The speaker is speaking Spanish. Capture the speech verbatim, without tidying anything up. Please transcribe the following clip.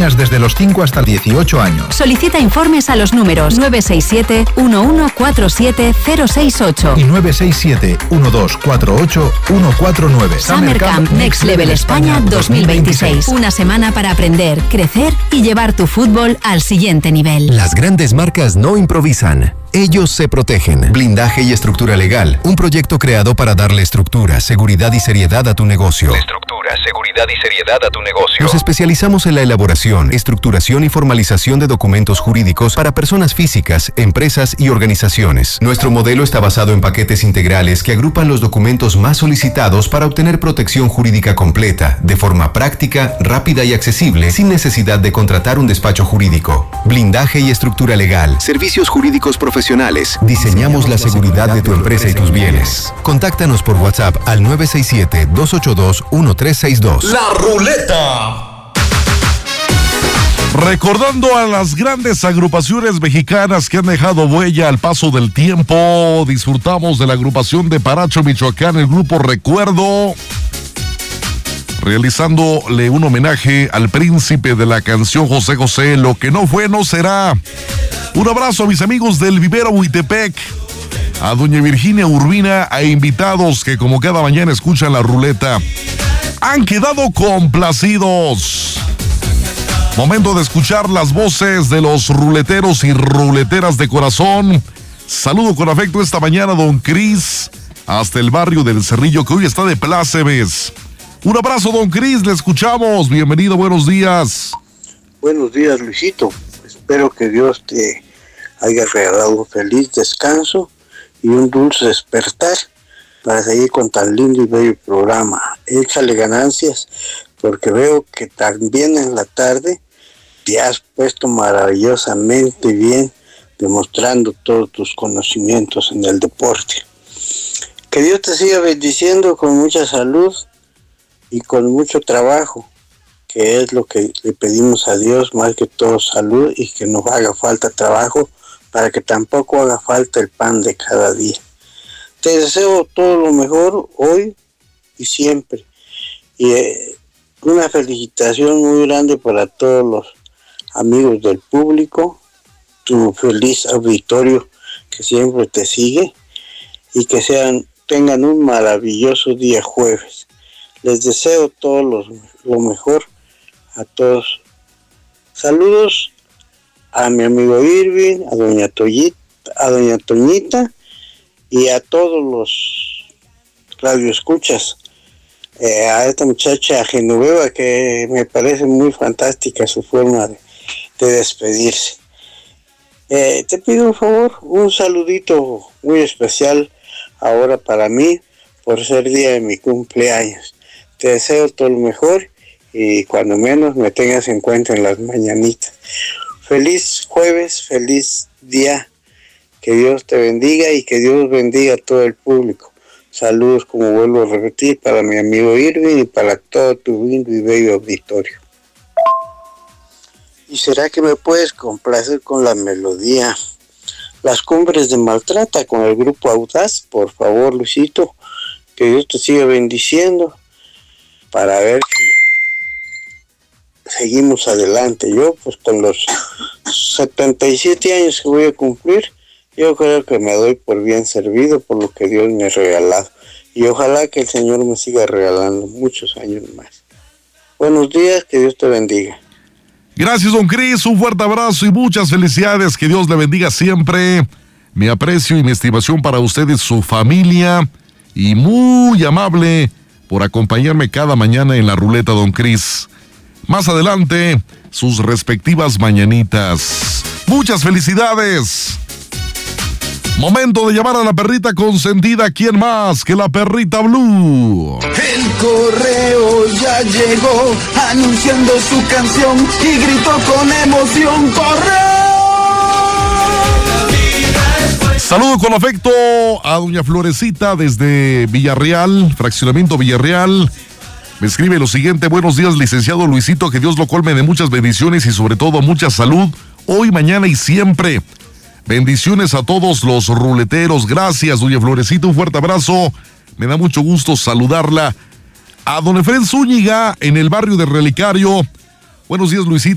niñas desde los cinco hasta dieciocho años. Solicita informes a los números nueve seis siete, uno uno cuatro siete cero seis ocho y nueve seis siete, uno dos cuatro ocho, uno cuatro nueve. Summer Camp Next Level España dos mil veintiséis. Una semana para aprender, crecer y llevar tu fútbol al siguiente nivel. Las grandes marcas no improvisan. Ellos se protegen. Blindaje y estructura legal. Un proyecto creado para darle estructura, seguridad y seriedad a tu negocio. Estructura, seguridad y seriedad a tu negocio. Nos especializamos en la elaboración, estructuración y formalización de documentos jurídicos para personas físicas, empresas y organizaciones. Nuestro modelo está basado en paquetes integrales que agrupan los documentos más solicitados para obtener protección jurídica completa, de forma práctica, rápida y accesible, sin necesidad de contratar un despacho jurídico. Blindaje y estructura legal. Servicios jurídicos profesionales. Diseñamos la seguridad de tu empresa y tus bienes. Contáctanos por WhatsApp al nueve seis siete, dos ocho dos, uno tres seis dos. La Ruleta. Recordando a las grandes agrupaciones mexicanas que han dejado huella al paso del tiempo, disfrutamos de la agrupación de Paracho, Michoacán, el grupo Recuerdo, realizándole un homenaje al príncipe de la canción José José, Lo que no fue no será. Un abrazo a mis amigos del Vivero Huitepec, a doña Virginia Urbina, a invitados que como cada mañana escuchan la ruleta. Han quedado complacidos. Momento de escuchar las voces de los ruleteros y ruleteras de corazón. Saludo con afecto esta mañana a don Cris, hasta el barrio del Cerrillo, que hoy está de plácemes. Un abrazo, don Cris, le escuchamos. Bienvenido, buenos días. Buenos días, Luisito. Espero que Dios te haya regalado un feliz descanso y un dulce despertar para seguir con tan lindo y bello programa. Échale ganancias, porque veo que también en la tarde te has puesto maravillosamente bien, demostrando todos tus conocimientos en el deporte. Que Dios te siga bendiciendo con mucha salud y con mucho trabajo, que es lo que le pedimos a Dios, más que todo salud, y que no haga falta trabajo para que tampoco haga falta el pan de cada día. Te deseo todo lo mejor hoy y siempre, y eh, una felicitación muy grande para todos los amigos del público, tu feliz auditorio que siempre te sigue, y que sean tengan un maravilloso día jueves. Les deseo todo lo, lo mejor a todos. Saludos a mi amigo Irving, a doña Toyita, a doña Toñita y a todos los radioescuchas. Eh, a esta muchacha Genoveva, que me parece muy fantástica su forma de, de despedirse. Eh, te pido un favor, un saludito muy especial ahora para mí, por ser día de mi cumpleaños. Te deseo todo lo mejor y cuando menos me tengas en cuenta en las mañanitas. Feliz jueves, feliz día, que Dios te bendiga y que Dios bendiga a todo el público. Saludos, como vuelvo a repetir, para mi amigo Irving y para todo tu lindo y bello auditorio. ¿Y será que me puedes complacer con la melodía Las Cumbres de Maltrata con el grupo Audaz? Por favor, Luisito, que Dios te siga bendiciendo para ver si seguimos adelante. Yo, pues con los setenta y siete años que voy a cumplir, yo creo que me doy por bien servido por lo que Dios me ha regalado. Y ojalá que el Señor me siga regalando muchos años más. Buenos días, que Dios te bendiga. Gracias, don Cris, un fuerte abrazo y muchas felicidades, que Dios le bendiga siempre. Mi aprecio y mi estimación para ustedes, su familia, y muy amable por acompañarme cada mañana en la ruleta, don Cris. Más adelante, sus respectivas mañanitas. Muchas felicidades. Momento de llamar a la perrita consentida. ¿Quién más que la perrita Blue? El correo ya llegó anunciando su canción y gritó con emoción: ¡correo! Saludo con afecto a doña Florecita desde Villarreal, fraccionamiento Villarreal. Me escribe lo siguiente: buenos días, licenciado Luisito, que Dios lo colme de muchas bendiciones y sobre todo mucha salud, hoy, mañana y siempre. Bendiciones a todos los ruleteros. Gracias, doña Florecita, un fuerte abrazo. Me da mucho gusto saludarla. A don Efren Zúñiga, en el barrio de Relicario. Buenos días, Luisito.